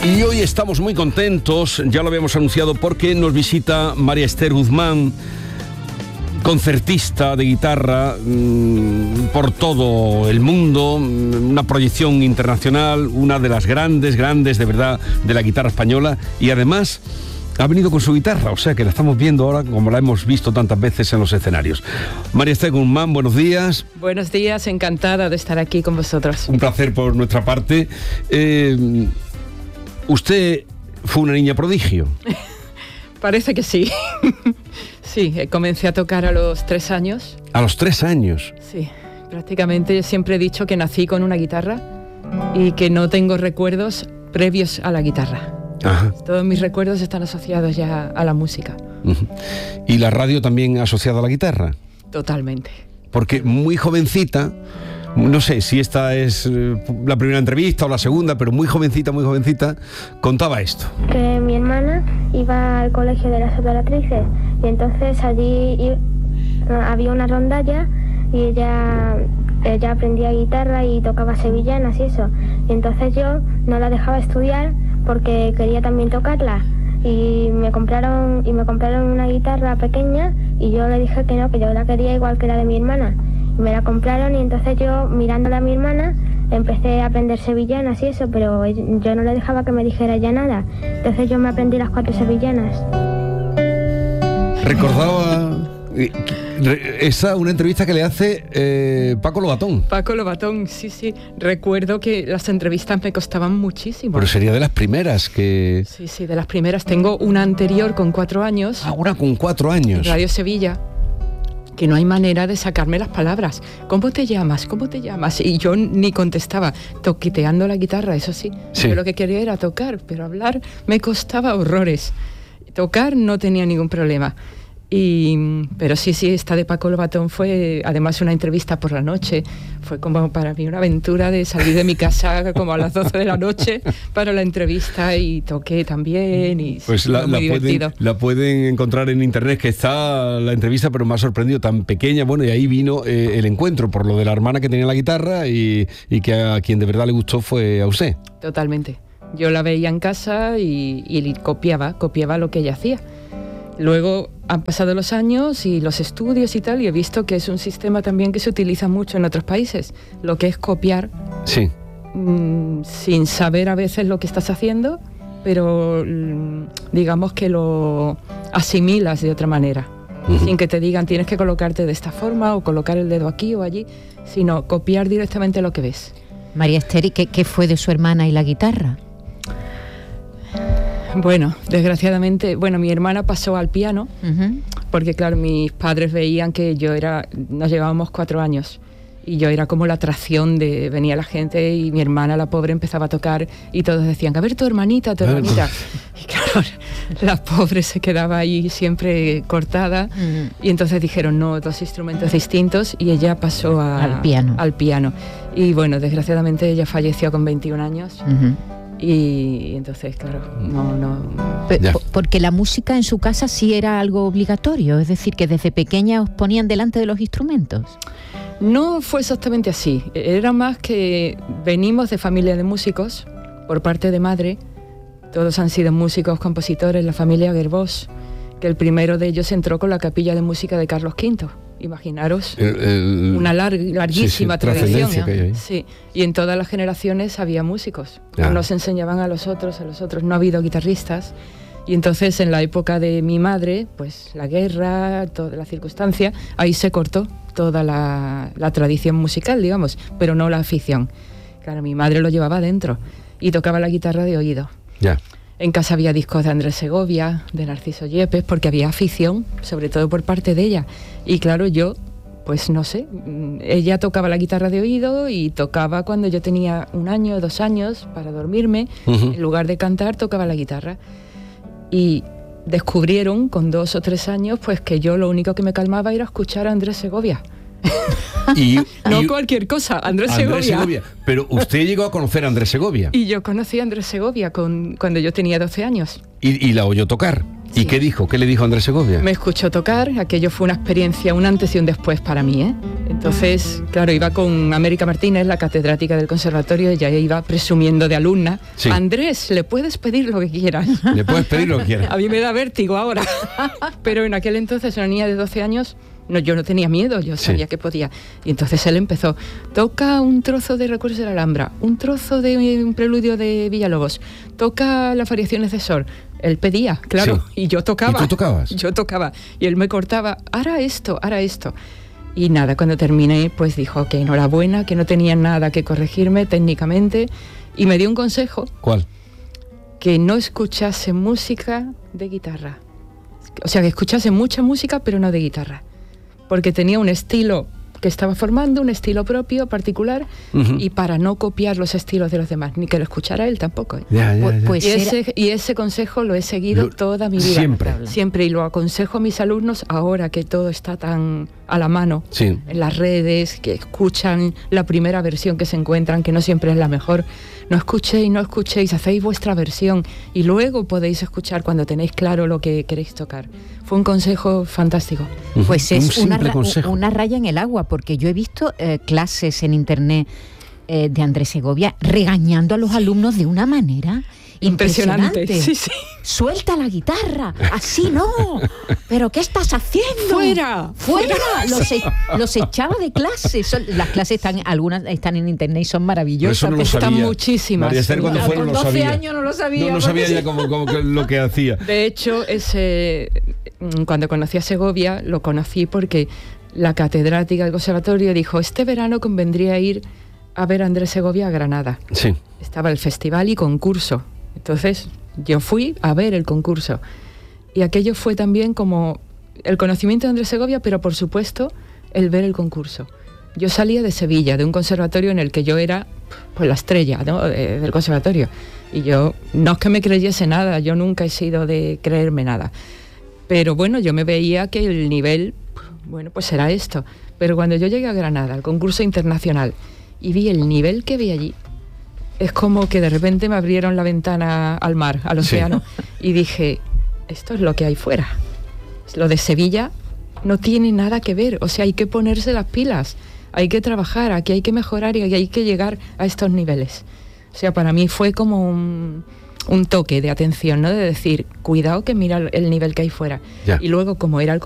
Y hoy estamos muy contentos, ya lo habíamos anunciado, porque nos visita María Esther Guzmán, concertista de guitarra por todo el mundo, una proyección internacional, una de las grandes de verdad de la guitarra española, y además ha venido con su guitarra, o sea que la estamos viendo ahora como la hemos visto tantas veces en los escenarios. María Esther Guzmán, buenos días. Buenos días, encantada de estar aquí con vosotros. Un placer por nuestra parte. Usted fue una niña prodigio. Parece que sí. Sí, comencé a tocar a los 3 años. ¿A los 3 años? Sí, prácticamente siempre he dicho que nací con una guitarra y que no tengo recuerdos previos a la guitarra. Ajá. Todos mis recuerdos están asociados ya a la música. Uh-huh. ¿Y la radio también asociada a la guitarra? Totalmente. Porque muy jovencita, no sé si esta es la primera entrevista o la segunda, pero muy jovencita, contaba esto. Que mi hermana iba al colegio de las operatrices y entonces allí había una rondalla y ella aprendía guitarra y tocaba sevillanas y eso. Y entonces yo no la dejaba estudiar porque quería también tocarla. Y me compraron una guitarra pequeña y yo le dije que no, que yo la quería igual que la de mi hermana. Me la compraron y entonces yo, mirándola a mi hermana, empecé a aprender sevillanas y eso, pero yo no le dejaba que me dijera ya nada. Entonces yo me aprendí las 4 sevillanas. Recordaba una entrevista que le hace Paco Lobatón. Paco Lobatón, sí. Recuerdo que las entrevistas me costaban muchísimo. Pero sería de las primeras que... Sí, de las primeras. Tengo una anterior con 4 años. Ah, una con 4 años. En Radio Sevilla. Que no hay manera de sacarme las palabras. ¿Cómo te llamas? Y yo ni contestaba, toqueteando la guitarra, eso sí. Yo lo que quería era tocar, pero hablar me costaba horrores. Tocar no tenía ningún problema. Pero sí, esta de Paco Lobatón fue además una entrevista por la noche. Fue como para mí una aventura de salir de mi casa como a las 12 de la noche para la entrevista, y toqué también y pues muy divertido. La pueden encontrar en internet, que está la entrevista, pero me ha sorprendido, tan pequeña. Bueno, y ahí vino el encuentro por lo de la hermana que tenía la guitarra y que a quien de verdad le gustó fue a usted. Totalmente. Yo la veía en casa y copiaba lo que ella hacía. Luego han pasado los años y los estudios y tal, y he visto que es un sistema también que se utiliza mucho en otros países, lo que es copiar, sí, sin saber a veces lo que estás haciendo, pero digamos que lo asimilas de otra manera, sin que te digan tienes que colocarte de esta forma o colocar el dedo aquí o allí, sino copiar directamente lo que ves. María Esther, ¿y qué fue de su hermana y la guitarra? Bueno, desgraciadamente, mi hermana pasó al piano, porque claro, mis padres veían que nos llevábamos 4 años, y yo era como la atracción venía la gente, y mi hermana, la pobre, empezaba a tocar, y todos decían, a ver tu hermanita. Y claro, la pobre se quedaba ahí siempre cortada, y entonces dijeron, no, 2 instrumentos distintos, y ella pasó al piano. Y bueno, desgraciadamente ella falleció con 21 años. Y entonces, claro, no. Porque la música en su casa sí era algo obligatorio, es decir, que desde pequeña os ponían delante de los instrumentos. No fue exactamente así, era más que venimos de familia de músicos, por parte de madre, todos han sido músicos, compositores, la familia Gerbós, que el primero de ellos entró con la capilla de música de Carlos V. Imaginaros, una larguísima tradición. Sí, y en todas las generaciones había músicos. Unos enseñaban a los otros, no ha habido guitarristas. Y entonces en la época de mi madre, pues la guerra, toda la circunstancia, ahí se cortó toda la tradición musical, digamos, pero no la afición. Claro, mi madre lo llevaba dentro y tocaba la guitarra de oído. En casa había discos de Andrés Segovia, de Narciso Yepes, porque había afición, sobre todo por parte de ella. Y claro, yo, pues no sé, ella tocaba la guitarra de oído y tocaba cuando yo tenía 1 año, 2 años, para dormirme. En lugar de cantar, tocaba la guitarra. Y descubrieron con 2 o 3 años, pues que yo lo único que me calmaba era escuchar a Andrés Segovia. No cualquier cosa, Andrés Segovia. Pero usted llegó a conocer a Andrés Segovia. Y yo conocí a Andrés Segovia cuando yo tenía 12 años. ¿Y la oyó tocar? ¿Y qué dijo? ¿Qué le dijo Andrés Segovia? Me escuchó tocar, aquello fue una experiencia, un antes y un después para mí, ¿eh? Entonces, claro, iba con América Martínez, la catedrática del conservatorio, ella iba presumiendo de alumna. Sí. Andrés, le puedes pedir lo que quieras. Le puedes pedir lo que quieras. A mí me da vértigo ahora. Pero en aquel entonces, una niña de 12 años, no, yo no tenía miedo, yo sabía que podía. Y entonces él empezó, toca un trozo de Recuerdos de la Alhambra, un trozo de un preludio de Villalobos, toca las variaciones de Sor. Él pedía, claro, Sí. y yo tocaba. ¿Y tú tocabas? Yo tocaba. Y él me cortaba, hará esto, hará esto. Y nada, cuando terminé, pues dijo que enhorabuena, que no tenía nada que corregirme técnicamente. Y me dio un consejo. ¿Cuál? Que no escuchase música de guitarra. O sea, que escuchase mucha música, pero no de guitarra. Porque tenía un estilo que estaba formando, un estilo propio, particular, y para no copiar los estilos de los demás, ni que lo escuchara él tampoco. Ya. Pues Y ese consejo lo he seguido toda mi vida. Siempre, y lo aconsejo a mis alumnos ahora que todo está tan a la mano, Sí. en las redes, que escuchan la primera versión que se encuentran, que no siempre es la mejor. No escuchéis, hacéis vuestra versión y luego podéis escuchar cuando tenéis claro lo que queréis tocar. Fue un consejo fantástico. Pues Un es simple consejo. una raya en el agua, porque yo he visto clases en internet de Andrés Segovia regañando a los alumnos de una manera impresionante. Sí, sí. Suelta la guitarra, así no. ¿Pero qué estás haciendo? ¡Fuera! Los echaba de clase. Las clases algunas están en internet y son maravillosas. Eso no lo Están sabía. muchísimas. María Esther, cuando fueron Con lo 12 sabía. años no lo sabía. No sabía ya como que lo que hacía. De hecho, cuando conocí a Segovia, lo conocí porque la catedrática del conservatorio dijo, este verano convendría ir a ver a Andrés Segovia a Granada. Sí. Estaba el festival y concurso. Entonces yo fui a ver el concurso. Y aquello fue también como el conocimiento de Andrés Segovia, pero por supuesto el ver el concurso. Yo salía de Sevilla, de un conservatorio en el que yo era pues la estrella, ¿no? Del conservatorio. Y yo, no es que me creyese nada, yo nunca he sido de creerme nada. Pero bueno, yo me veía que el nivel, bueno, pues era esto. Pero cuando yo llegué a Granada, al concurso internacional, y vi el nivel que vi allí, es como que de repente me abrieron la ventana al mar, al océano, y dije, esto es lo que hay fuera. Lo de Sevilla no tiene nada que ver, o sea, hay que ponerse las pilas, hay que trabajar, aquí hay que mejorar y hay que llegar a estos niveles. O sea, para mí fue como un toque de atención, ¿no? De decir, cuidado que mira el nivel que hay fuera. Ya. Y luego, como era el